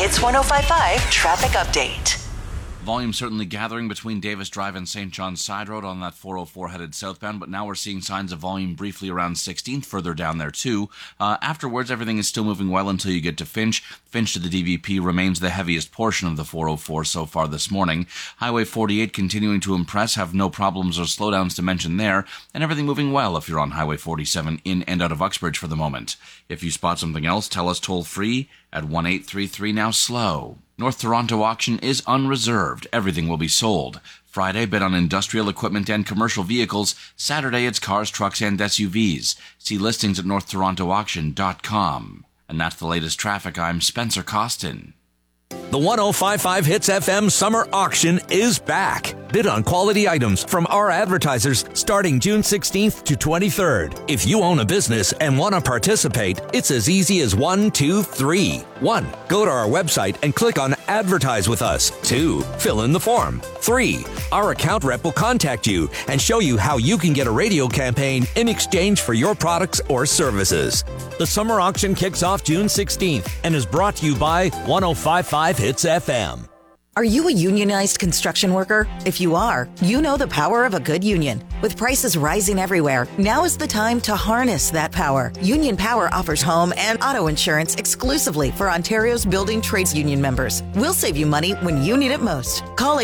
Hits 105.5 traffic update. Volume certainly gathering between Davis Drive and St. John's Side Road on that 404 headed southbound, but now we're seeing signs of volume briefly around 16th, further down there too. Afterwards, everything is still moving well until you get to Finch. Finch to the DVP remains the heaviest portion of the 404 so far this morning. Highway 48 continuing to impress, have no problems or slowdowns to mention there, and everything moving well if you're on Highway 47 in and out of Uxbridge for the moment. If you spot something else, tell us toll free at 1-833 now slow. North Toronto auction is unreserved. Everything will be sold. Friday, bid on industrial equipment and commercial vehicles. Saturday, it's cars, trucks, and SUVs. See listings at northtorontoauction.com. And that's the latest traffic. I'm Spencer Costin. The 105.5 Hits FM Summer Auction is back. Bid on quality items from our advertisers starting June 16th to 23rd. If you own a business and want to participate, it's as easy as 1, 2, 3. 1. Go to our website and click on Advertise with Us. 2. Fill in the form. 3. Our account rep will contact you and show you how you can get a radio campaign in exchange for your products or services. The summer auction kicks off June 16th and is brought to you by 105.5 Hits FM. Are you a unionized construction worker? If you are, you know the power of a good union. With prices rising everywhere, now is the time to harness that power. Union Power offers home and auto insurance exclusively for Ontario's building trades union members. We'll save you money when you need it most. Call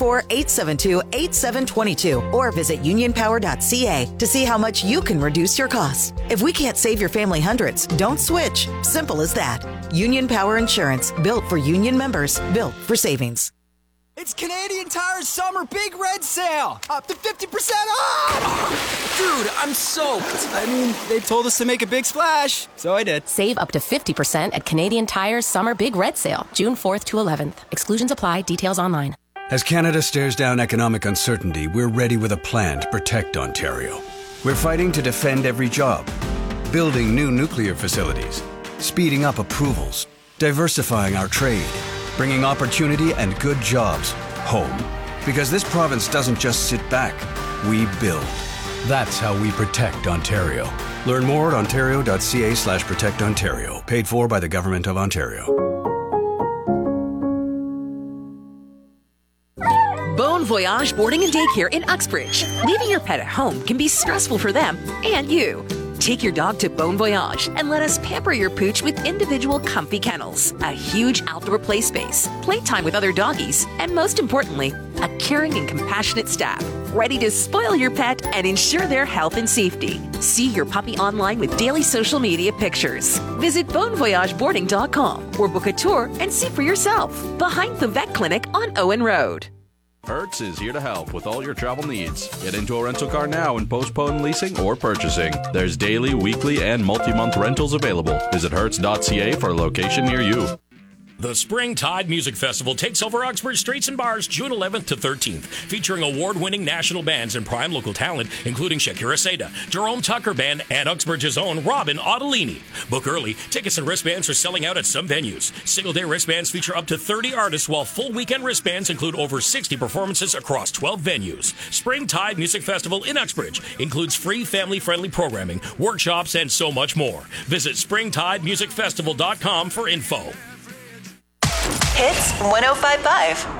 844-872-8722 or visit unionpower.ca to see how much you can reduce your costs. If we can't save your family hundreds, don't switch. Simple as that. Union Power Insurance, built for union members, built for savings. It's Canadian Tire's Summer Big Red Sale! Up to 50% off! Dude, I'm soaked. I mean, they told us to make a big splash, so I did. Save up to 50% at Canadian Tire's Summer Big Red Sale, June 4th to 11th. Exclusions apply. Details online. As Canada stares down economic uncertainty, we're ready with a plan to protect Ontario. We're fighting to defend every job, building new nuclear facilities, speeding up approvals, diversifying our trade, bringing opportunity and good jobs home. Because this province doesn't just sit back, we build. That's how we protect Ontario. Learn more at ontario.ca/protectontario. Paid for by the Government of Ontario. Bon Voyage Boarding and Daycare in Uxbridge. Leaving your pet at home can be stressful for them and you. Take your dog to Bon Voyage and let us pamper your pooch with individual comfy kennels, a huge outdoor play space, playtime with other doggies, and most importantly, a caring and compassionate staff ready to spoil your pet and ensure their health and safety. See your puppy online with daily social media pictures. Visit bonvoyageboarding.com or book a tour and see for yourself. Behind the vet clinic on Owen Road. Hertz is here to help with all your travel needs. Get into a rental car now and postpone leasing or purchasing. There's daily, weekly, and multi-month rentals available. Visit hertz.ca for a location near you. The Springtide Music Festival takes over Uxbridge streets and bars June 11th to 13th, featuring award-winning national bands and prime local talent, including Shakira Seda, Jerome Tucker Band, and Uxbridge's own Robin Ottolini. Book early. Tickets and wristbands are selling out at some venues. Single-day wristbands feature up to 30 artists, while full weekend wristbands include over 60 performances across 12 venues. Springtide Music Festival in Uxbridge includes free family-friendly programming, workshops, and so much more. Visit springtidemusicfestival.com for info. Hits 105.5.